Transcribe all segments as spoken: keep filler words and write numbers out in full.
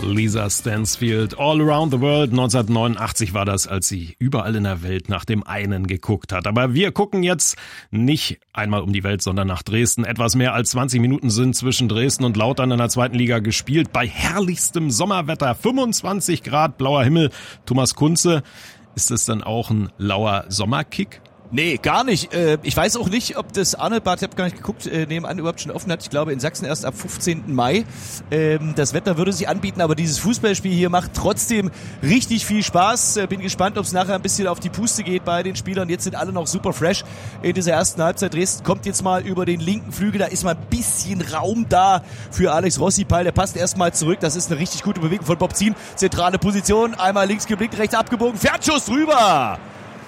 Lisa Stansfield, All Around the World. neunzehnhundertneunundachtzig war das, als sie überall in der Welt nach dem einen geguckt hat. Aber wir gucken jetzt nicht einmal um die Welt, sondern nach Dresden. Etwas mehr als zwanzig Minuten sind zwischen Dresden und Lautern in der zweiten Liga gespielt. Bei herrlichstem Sommerwetter, fünfundzwanzig Grad, blauer Himmel. Thomas Kunze, ist das dann auch ein lauer Sommerkick? Nee, gar nicht. Ich weiß auch nicht, ob das Arnoldbad, ich habe gar nicht geguckt, nebenan überhaupt schon offen hat. Ich glaube in Sachsen erst ab fünfzehnten Mai. Das Wetter würde sich anbieten, aber dieses Fußballspiel hier macht trotzdem richtig viel Spaß. Bin gespannt, ob es nachher ein bisschen auf die Puste geht bei den Spielern. Jetzt sind alle noch super fresh in dieser ersten Halbzeit. Dresden kommt jetzt mal über den linken Flügel. Da ist mal ein bisschen Raum da für Alex Rossipal. Der passt erstmal zurück. Das ist eine richtig gute Bewegung von Bob Zien. Zentrale Position. Einmal links geblickt, rechts abgebogen. Fernschuss drüber.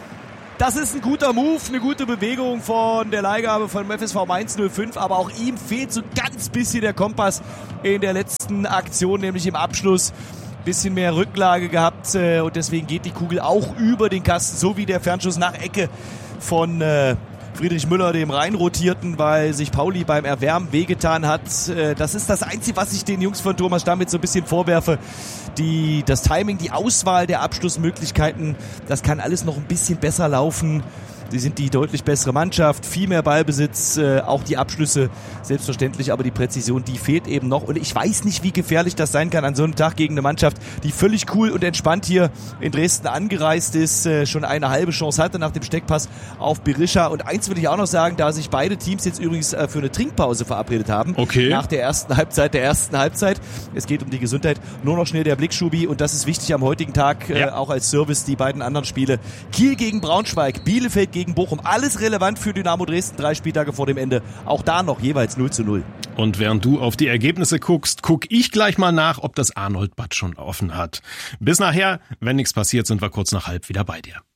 Das ist ein guter Move, eine gute Bewegung von der Leihgabe von F S V Mainz null fünf, aber auch ihm fehlt so ganz bisschen der Kompass in der letzten Aktion, nämlich im Abschluss. Bisschen mehr Rücklage gehabt und deswegen geht die Kugel auch über den Kasten, so wie der Fernschuss nach Ecke von äh, Friedrich Müller, dem reinrotierten, weil sich Pauli beim Erwärmen wehgetan hat. Das ist das Einzige, was ich den Jungs von Thomas Stammitz so ein bisschen vorwerfe. Die, das Timing, die Auswahl der Abschlussmöglichkeiten, das kann alles noch ein bisschen besser laufen. Sie sind die deutlich bessere Mannschaft, viel mehr Ballbesitz, äh, auch die Abschlüsse selbstverständlich, aber die Präzision, die fehlt eben noch. Und ich weiß nicht, wie gefährlich das sein kann an so einem Tag gegen eine Mannschaft, die völlig cool und entspannt hier in Dresden angereist ist, äh, schon eine halbe Chance hatte nach dem Steckpass auf Berisha. Und eins will ich auch noch sagen, da sich beide Teams jetzt übrigens äh, für eine Trinkpause verabredet haben, okay, nach der ersten Halbzeit, der ersten Halbzeit. Es geht um die Gesundheit. Nur noch schnell der Blick, Schubi, und das ist wichtig am heutigen Tag, äh, ja. auch als Service, die beiden anderen Spiele. Kiel gegen Braunschweig, Bielefeld gegen Bochum. Alles relevant für Dynamo Dresden, drei Spieltage vor dem Ende. Auch da noch jeweils null zu null. Und während du auf die Ergebnisse guckst, guck ich gleich mal nach, ob das Arnoldbad schon offen hat. Bis nachher, wenn nichts passiert, sind wir kurz nach halb wieder bei dir.